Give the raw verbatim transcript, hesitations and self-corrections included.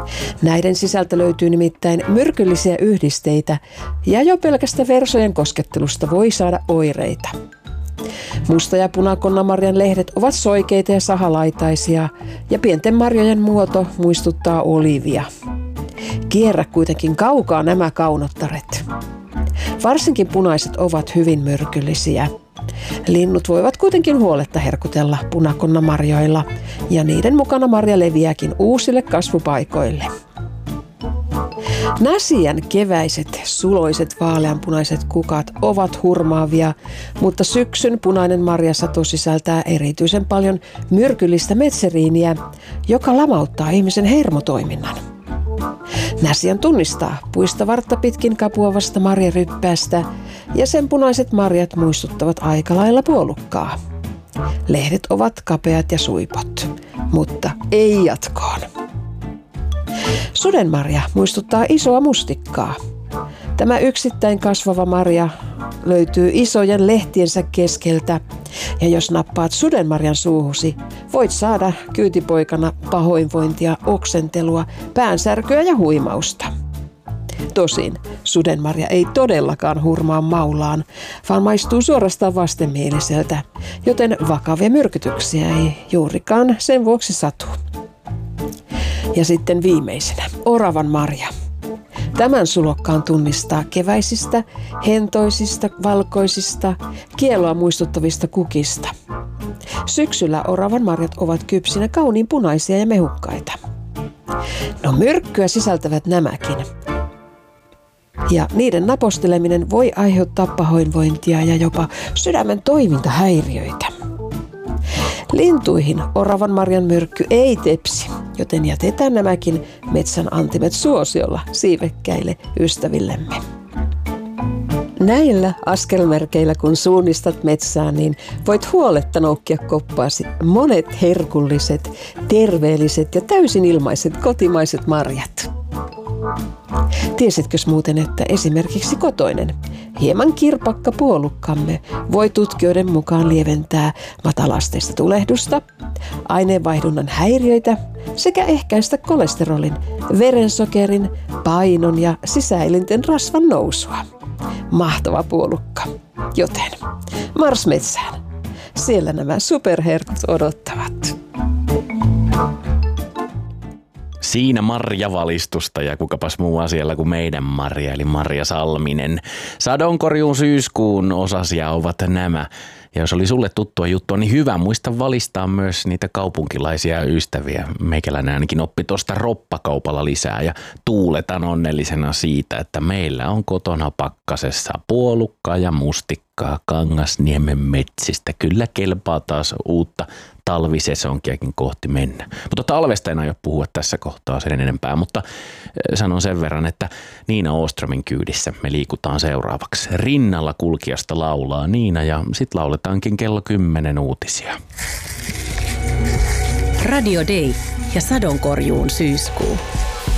Näiden sisältä löytyy nimittäin myrkyllisiä yhdisteitä ja jo pelkästä versojen koskettelusta voi saada oireita. Musta- ja punakonnamarjan lehdet ovat soikeita ja sahalaitaisia ja pienten marjojen muoto muistuttaa olivia. Kierrä kuitenkin kaukaa nämä kaunottaret. Varsinkin punaiset ovat hyvin myrkyllisiä. Linnut voivat kuitenkin huoletta herkutella punakonnamarjoilla ja niiden mukana marja leviääkin uusille kasvupaikoille. Näsijän keväiset, suloiset, vaaleanpunaiset kukat ovat hurmaavia, mutta syksyn punainen marjasato sisältää erityisen paljon myrkyllistä metseriiniä, joka lamauttaa ihmisen hermotoiminnan. Näsijän tunnistaa puista vartta pitkin kapuavasta marjaryppäästä ja sen punaiset marjat muistuttavat aika lailla puolukkaa. Lehdet ovat kapeat ja suipot, mutta ei jatkoon. Sudenmarja muistuttaa isoa mustikkaa. Tämä yksittäin kasvava marja löytyy isojen lehtiensä keskeltä ja jos nappaat sudenmarjan suuhusi, voit saada kyytipoikana pahoinvointia, oksentelua, päänsärkyä ja huimausta. Tosin sudenmarja ei todellakaan hurmaa maulaan, vaan maistuu suorastaan vastenmieliseltä, joten vakavia myrkytyksiä ei juurikaan sen vuoksi satu. Ja sitten viimeisenä, oravan marja. Tämän sulokkaan tunnistaa keväisistä, hentoisista, valkoisista, kielloa muistuttavista kukista. Syksyllä oravan marjat ovat kypsinä kauniin punaisia ja mehukkaita. No myrkkyä sisältävät nämäkin. Ja niiden naposteleminen voi aiheuttaa pahoinvointia ja jopa sydämen toimintahäiriöitä. Lintuihin oravan marjan myrkky ei tepsi, joten jätetään nämäkin metsän antimet suosiolla siivekkäille ystävillemme. Näillä askelmerkeillä kun suunnistat metsään, niin voit huoletta noukkia koppaasi monet herkulliset, terveelliset ja täysin ilmaiset kotimaiset marjat. Tiesitkös muuten, että esimerkiksi kotoinen, hieman kirpakka puolukkamme voi tutkijoiden mukaan lieventää matalasteista tulehdusta, aineenvaihdunnan häiriöitä sekä ehkäistä kolesterolin, verensokerin, painon ja sisäelinten rasvan nousua. Mahtava puolukka. Joten mars metsään. Siellä nämä superherkut odottavat. Siinä marjavalistusta ja kukapas muu asialla kuin meidän Marja, eli Marja Salminen. Sadonkorjuun syyskuun osasia ovat nämä. Ja jos oli sulle tuttua juttua, niin hyvä muista valistaa myös niitä kaupunkilaisia ystäviä. Meikäläinen ainakin oppi tuosta roppakaupalla lisää ja tuuletan onnellisena siitä, että meillä on kotona pakkasessa puolukkaa ja mustikkaa Kangasniemen metsistä. Kyllä kelpaa taas uutta talvisesonkiakin kohti mennä. Mutta talvesta en aio puhua tässä kohtaa sen enempää, mutta sanon sen verran, että Niina Åströmin kyydissä me liikutaan seuraavaksi. Rinnalla kulkijasta laulaa Niina ja sit lauletaankin kello kymmenen uutisia. Radio Day ja sadonkorjuun syyskuu.